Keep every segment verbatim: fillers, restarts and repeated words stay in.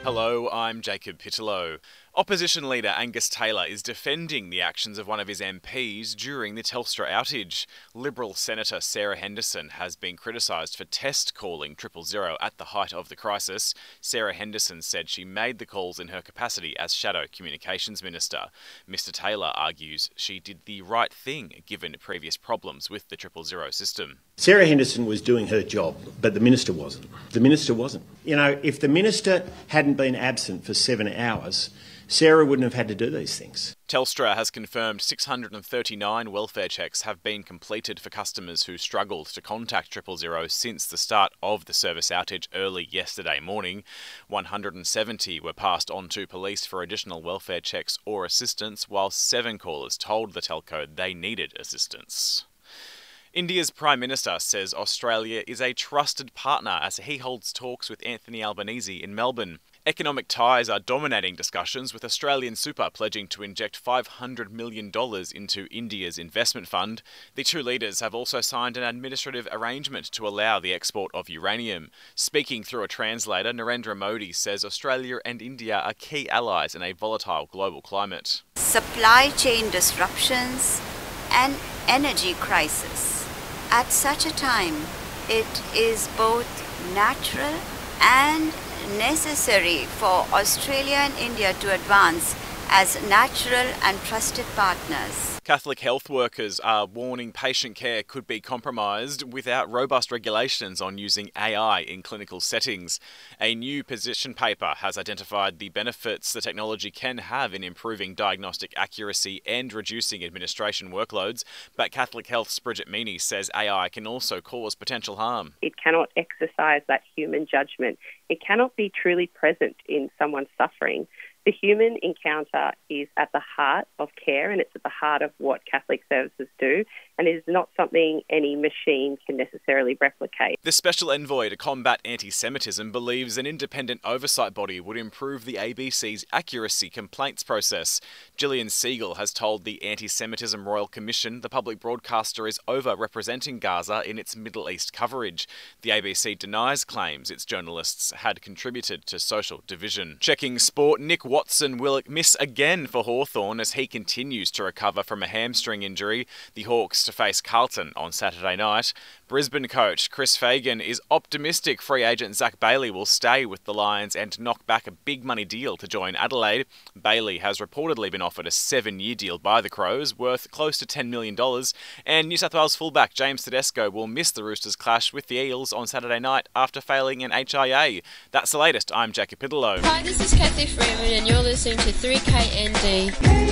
Hello, I'm Jacob Pittellow. Opposition leader Angus Taylor is defending the actions of one of his M Ps during the Telstra outage. Liberal Senator Sarah Henderson has been criticised for test calling triple zero at the height of the crisis. Sarah Henderson said she made the calls in her capacity as Shadow Communications Minister. Mister Taylor argues she did the right thing given previous problems with the triple zero system. Sarah Henderson was doing her job, but the minister wasn't. The minister wasn't. You know, if the minister hadn't been absent for seven hours, Sarah wouldn't have had to do these things. Telstra has confirmed six hundred thirty-nine welfare checks have been completed for customers who struggled to contact triple zero since the start of the service outage early yesterday morning. one hundred seventy were passed on to police for additional welfare checks or assistance, while seven callers told the telco they needed assistance. India's Prime Minister says Australia is a trusted partner as he holds talks with Anthony Albanese in Melbourne. Economic ties are dominating discussions, with Australian Super pledging to inject five hundred million dollars into India's investment fund. The two leaders have also signed an administrative arrangement to allow the export of uranium. Speaking through a translator, Narendra Modi says Australia and India are key allies in a volatile global climate. Supply chain disruptions and energy crisis. At such a time, it is both natural and necessary for Australia and India to advance as natural and trusted partners. Catholic health workers are warning patient care could be compromised without robust regulations on using A I in clinical settings. A new position paper has identified the benefits the technology can have in improving diagnostic accuracy and reducing administration workloads, but Catholic Health's Bridget Meany says A I can also cause potential harm. It cannot exercise that human judgment. It cannot be truly present in someone's suffering. The human encounter is at the heart of care, and it's at the heart of what Catholic services do, and is not something any machine can necessarily replicate. The Special Envoy to combat anti-Semitism believes an independent oversight body would improve the A B C's accuracy complaints process. Gillian Siegel has told the Anti-Semitism Royal Commission the public broadcaster is over-representing Gaza in its Middle East coverage. The A B C denies claims its journalists had contributed to social division. Checking sport, Nick Watson will miss again for Hawthorn as he continues to recover from a hamstring injury. The Hawks to face Carlton on Saturday night. Brisbane coach Chris Fagan is optimistic free agent Zach Bailey will stay with the Lions and knock back a big money deal to join Adelaide. Bailey has reportedly been offered a seven-year deal by the Crows worth close to ten million dollars, and New South Wales fullback James Tedesco will miss the Roosters' clash with the Eels on Saturday night after failing an H I A. That's the latest. I'm Jacob Pittellow. Hi, this is Kathy Freeman and you're listening to three K N D.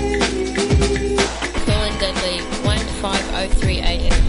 Colin Dudley, one five oh three A M.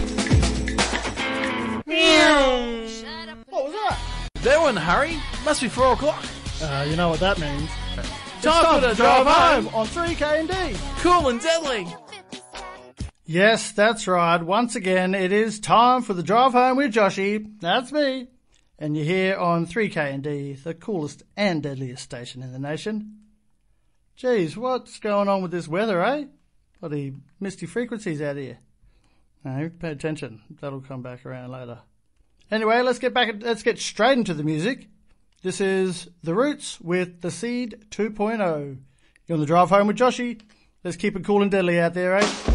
What was that? They were in a hurry. Must be four o'clock. Uh, you know what that means. Time for the drive home on three K and D. Cool and deadly. Yes, that's right. Once again, it is time for the drive home with Joshy. That's me. And you're here on three K and D, the coolest and deadliest station in the nation. Geez, what's going on with this weather, eh? Bloody misty frequencies out here. No, pay attention. That'll come back around later. Anyway, let's get back. Let's get straight into the music. This is The Roots with The Seed two point oh. You're on the drive home with Joshy. Let's keep it cool and deadly out there, eh?